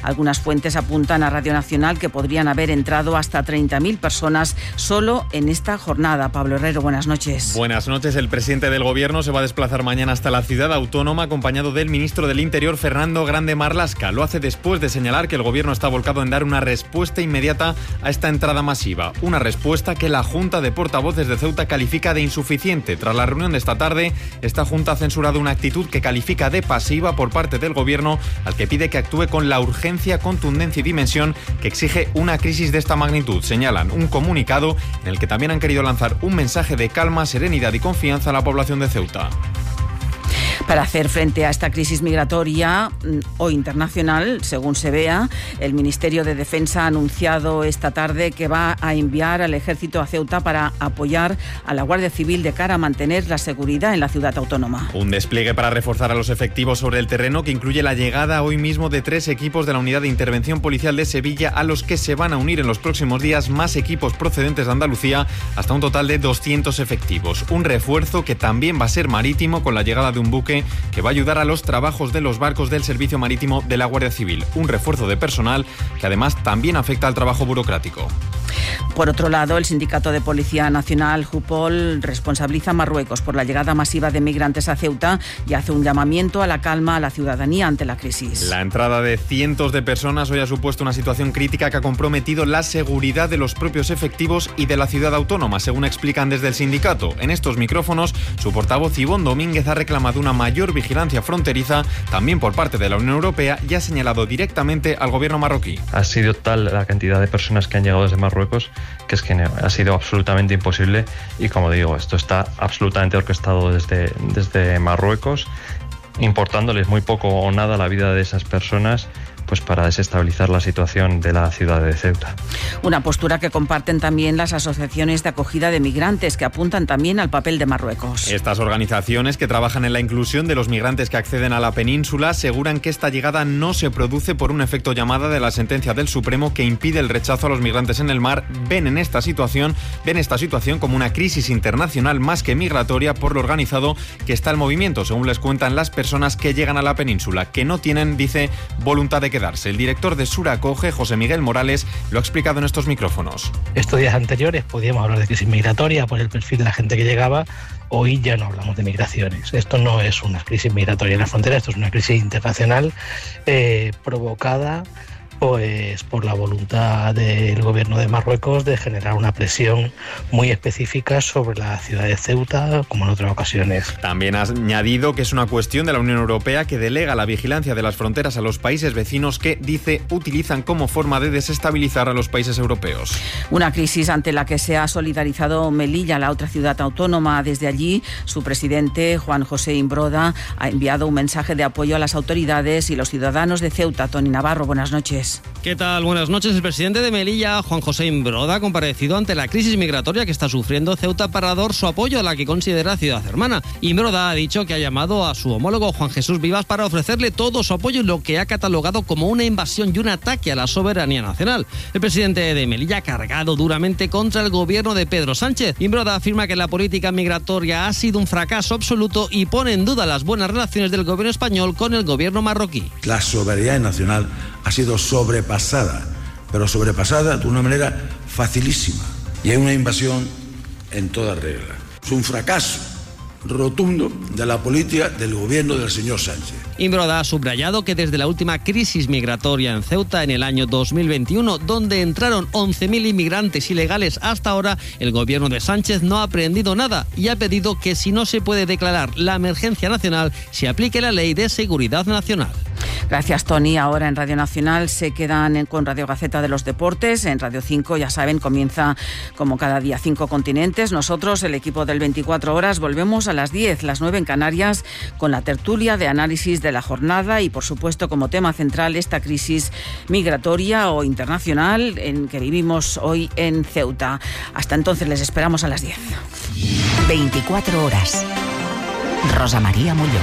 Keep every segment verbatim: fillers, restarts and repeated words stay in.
Algunas fuentes apuntan a Radio Nacional que podrían haber entrado hasta treinta mil personas solo en esta jornada. Pablo Herrero, buenas noches. Buenas noches. El presidente del Gobierno se va a desplazar mañana hasta la ciudad autónoma acompañado del ministro del Interior, Fernando Grande Marlaska. Lo hace después de señalar que el Gobierno está volcado en dar una respuesta inmediata a esta entrada masiva. Una respuesta que la Junta de Portavoces de Ceuta califica de insuficiente. Tras la reunión de esta tarde, esta Junta ha censurado una actitud que califica de pasiva por parte del Gobierno, al que pide que actúe con la urgencia, contundencia y dimensión que exige una crisis de esta magnitud. Señalan un comunicado en el que también han querido lanzar un mensaje de calma, serenidad y confianza a la población de Ceuta. Para hacer frente a esta crisis migratoria o internacional, según se vea, el Ministerio de Defensa ha anunciado esta tarde que va a enviar al Ejército a Ceuta para apoyar a la Guardia Civil de cara a mantener la seguridad en la ciudad autónoma. Un despliegue para reforzar a los efectivos sobre el terreno que incluye la llegada hoy mismo de tres equipos de la Unidad de Intervención Policial de Sevilla, a los que se van a unir en los próximos días más equipos procedentes de Andalucía, hasta un total de doscientos efectivos. Un refuerzo que también va a ser marítimo, con la llegada de un buque que va a ayudar a los trabajos de los barcos del Servicio Marítimo de la Guardia Civil. Un refuerzo de personal que además también afecta al trabajo burocrático. Por otro lado, el Sindicato de Policía Nacional, Jupol, responsabiliza a Marruecos por la llegada masiva de migrantes a Ceuta y hace un llamamiento a la calma a la ciudadanía ante la crisis. La entrada de cientos de personas hoy ha supuesto una situación crítica que ha comprometido la seguridad de los propios efectivos y de la ciudad autónoma, según explican desde el sindicato. En estos micrófonos, su portavoz Ivonne Domínguez ha reclamado una mayor vigilancia fronteriza también por parte de la Unión Europea y ha señalado directamente al gobierno marroquí. Ha sido tal la cantidad de personas que han llegado desde Marruecos que es que ha sido absolutamente imposible y, como digo, esto está absolutamente orquestado desde, desde Marruecos, importándoles muy poco o nada la vida de esas personas, pues para desestabilizar la situación de la ciudad de Ceuta. Una postura que comparten también las asociaciones de acogida de migrantes, que apuntan también al papel de Marruecos. Estas organizaciones, que trabajan en la inclusión de los migrantes que acceden a la península, aseguran que esta llegada no se produce por un efecto llamada de la sentencia del Supremo que impide el rechazo a los migrantes en el mar. Ven en esta situación, ven esta situación como una crisis internacional más que migratoria por lo organizado que está el movimiento, según les cuentan las personas que llegan a la península, que no tienen, dice, voluntad de quedarse. El director de Sura Acoge, José Miguel Morales, lo ha explicado en estos micrófonos. Estos días anteriores podíamos hablar de crisis migratoria por el perfil de la gente que llegaba. Hoy ya no hablamos de migraciones. Esto no es una crisis migratoria en la frontera, esto es una crisis internacional eh, provocada pues por la voluntad del gobierno de Marruecos de generar una presión muy específica sobre la ciudad de Ceuta, como en otras ocasiones. También ha añadido que es una cuestión de la Unión Europea, que delega la vigilancia de las fronteras a los países vecinos que, dice, utilizan como forma de desestabilizar a los países europeos. Una crisis ante la que se ha solidarizado Melilla, la otra ciudad autónoma. Desde allí, su presidente, Juan José Imbroda, ha enviado un mensaje de apoyo a las autoridades y los ciudadanos de Ceuta. Tony Navarro, buenas noches. ¿Qué tal? Buenas noches. El presidente de Melilla, Juan José Imbroda, ha comparecido ante la crisis migratoria que está sufriendo Ceuta para dar su apoyo a la que considera ciudad hermana. Imbroda ha dicho que ha llamado a su homólogo Juan Jesús Vivas para ofrecerle todo su apoyo en lo que ha catalogado como una invasión y un ataque a la soberanía nacional. El presidente de Melilla ha cargado duramente contra el gobierno de Pedro Sánchez. Imbroda afirma que la política migratoria ha sido un fracaso absoluto y pone en duda las buenas relaciones del gobierno español con el gobierno marroquí. La soberanía nacional ha sido sobrepasada, pero sobrepasada de una manera facilísima. Y hay una invasión en toda regla. Es un fracaso rotundo de la política del gobierno del señor Sánchez. Imbroda ha subrayado que desde la última crisis migratoria en Ceuta en el año dos mil veintiuno, donde entraron once mil inmigrantes ilegales hasta ahora, el gobierno de Sánchez no ha aprendido nada y ha pedido que, si no se puede declarar la emergencia nacional, se aplique la ley de seguridad nacional. Gracias, Tony. Ahora en Radio Nacional se quedan con Radio Gaceta de los Deportes. En Radio cinco, ya saben, comienza como cada día Cinco Continentes. Nosotros, el equipo del veinticuatro horas, volvemos a las diez, las nueve en Canarias, con la tertulia de análisis de la jornada y, por supuesto, como tema central, esta crisis migratoria o internacional en que vivimos hoy en Ceuta. Hasta entonces les esperamos a las diez. veinticuatro horas. Rosa María Molló.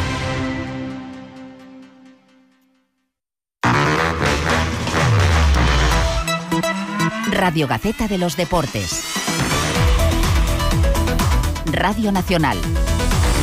Radio Gaceta de los Deportes. Radio Nacional.